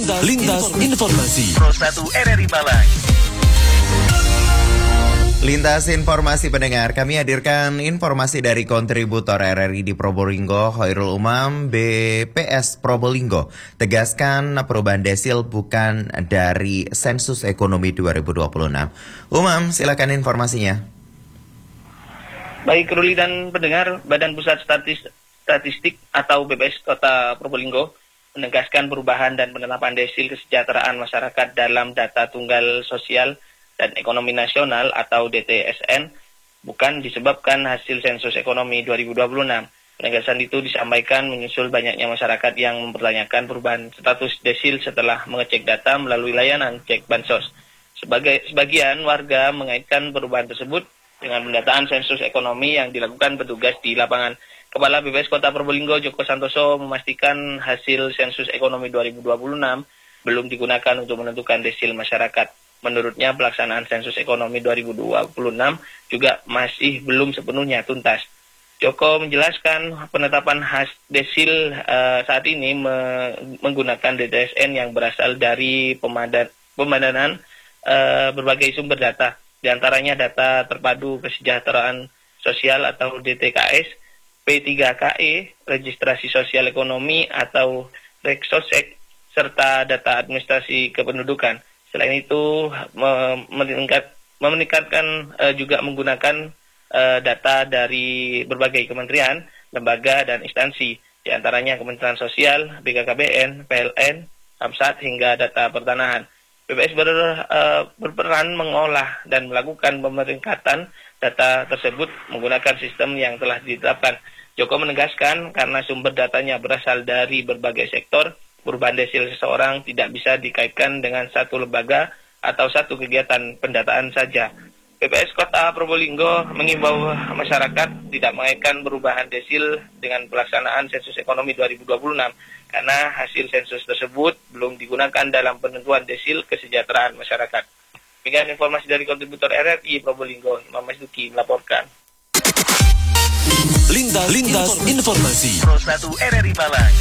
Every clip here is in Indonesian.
Lintas Informasi. Pro 1 RRI Malang. Lintas informasi pendengar, kami hadirkan informasi dari kontributor RRI di Probolinggo, Khairul Umam, BPS Probolinggo. Tegaskan perubahan desil bukan dari sensus ekonomi 2026. Umam, silakan informasinya. Baik, Ruli dan pendengar, Badan Pusat Statistik atau BPS Kota Probolinggo menegaskan perubahan dan penetapan desil kesejahteraan masyarakat dalam data tunggal sosial dan ekonomi nasional atau DTSN bukan disebabkan hasil sensus ekonomi 2026. Penegasan itu disampaikan menyusul banyaknya masyarakat yang mempertanyakan perubahan status desil setelah mengecek data melalui layanan cek bansos. Sebagian warga mengaitkan perubahan tersebut dengan pendataan sensus ekonomi yang dilakukan petugas di lapangan. Kepala BPS Kota Probolinggo Joko Santoso memastikan hasil sensus ekonomi 2026 belum digunakan untuk menentukan desil masyarakat. Menurutnya pelaksanaan sensus ekonomi 2026 juga masih belum sepenuhnya tuntas. Joko menjelaskan penetapan desil saat ini menggunakan DTSN yang berasal dari pemadanan berbagai sumber data. Di antaranya data terpadu kesejahteraan sosial atau DTKS, P3KE, registrasi sosial ekonomi atau Reksosek, serta data administrasi kependudukan. Selain itu, meningkatkan juga menggunakan data dari berbagai kementerian, lembaga, dan instansi, di antaranya Kementerian Sosial, BKKBN, PLN, Samsat, hingga data pertanahan. BPS berperan mengolah dan melakukan pemeringkatan data tersebut menggunakan sistem yang telah ditetapkan. Joko menegaskan karena sumber datanya berasal dari berbagai sektor, perubahan desil seseorang tidak bisa dikaitkan dengan satu lembaga atau satu kegiatan pendataan saja. BPS Kota Probolinggo mengimbau masyarakat tidak mengaitkan perubahan desil dengan pelaksanaan sensus ekonomi 2026 karena hasil sensus tersebut belum digunakan dalam penentuan desil kesejahteraan masyarakat. Demikian informasi dari kontributor RRI Probolinggo, Imam Masduki melaporkan. Lintas Informasi. Pro 1 RRI Malang.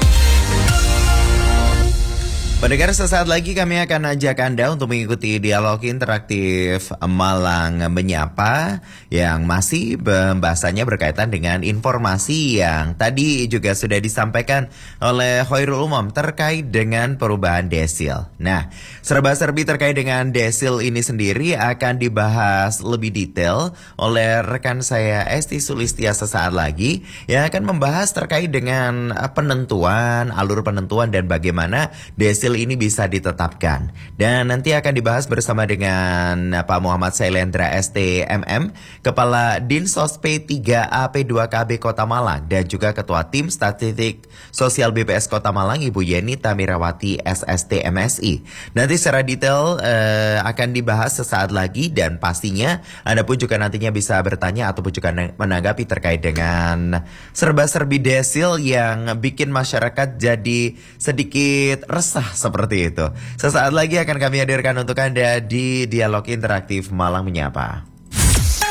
Pendengar, sesaat lagi kami akan ajak Anda untuk mengikuti dialog interaktif Malang Menyapa yang masih pembahasannya berkaitan dengan informasi yang tadi juga sudah disampaikan oleh Khairul Umam terkait dengan perubahan desil. Nah, serba-serbi terkait dengan desil ini sendiri akan dibahas lebih detail oleh rekan saya Esti Sulistia sesaat lagi yang akan membahas terkait dengan penentuan, alur penentuan dan bagaimana desil ini bisa ditetapkan. Dan nanti akan dibahas bersama dengan Pak Muhammad Sailendra STMM, Kepala Dinsos P3A P2KB Kota Malang, dan juga Ketua Tim Statistik Sosial BPS Kota Malang Ibu Yeni Tamirawati SST MSI. Nanti secara detail akan dibahas sesaat lagi dan pastinya Anda pun juga nantinya bisa bertanya ataupun juga menanggapi terkait dengan serba-serbi desil yang bikin masyarakat jadi sedikit resah seperti itu. Sesaat lagi akan kami hadirkan untuk Anda di Dialog Interaktif Malang Menyapa.